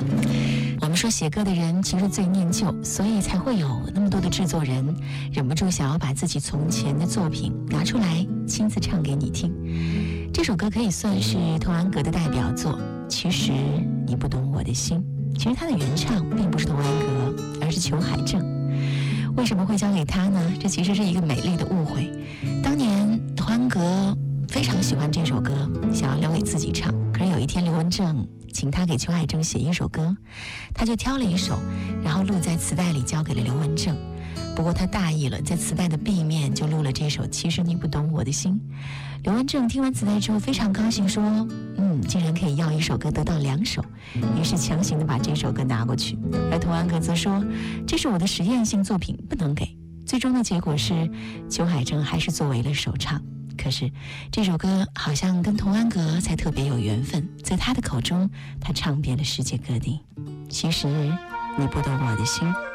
我们说写歌的人其实最念旧，所以才会有那么多的制作人忍不住想要把自己从前的作品拿出来亲自唱给你听。这首歌可以算是童安格的代表作，其实你不懂我的心。其实他的原唱并不是童安格，而是裘海正。为什么会交给他呢？这其实是一个美丽的误会。当年童安格非常喜欢这首歌，想要留给自己唱，可是有一天刘文正请他给裘海正写一首歌，他就挑了一首，然后录在磁带里交给了刘文正。不过他大意了，在磁带的 B 面就录了这首《其实你不懂我的心》。刘文正听完磁带之后非常高兴，说竟然可以要一首歌得到2首，于是强行的把这首歌拿过去。而童安格则说，这是我的实验性作品，不能给。最终的结果是裘海正还是作为了首唱。可是这首歌好像跟童安格才特别有缘分，在他的口中他唱遍了世界各地。其实你不懂我的心。